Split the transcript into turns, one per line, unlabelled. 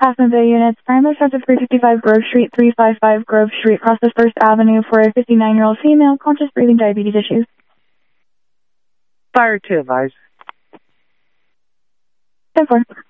Aspen Bay units. Parameters starts at 355 Grove Street, 355 Grove Street, across the First Avenue for a 59-year-old female, conscious breathing, diabetes issues.
Fire to advise.
10-4.